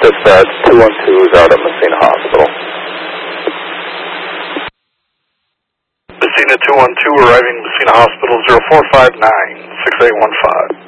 Dispatch 212 is out at Messina Hospital. Messina 212 arriving Messina Hospital 0459-6815.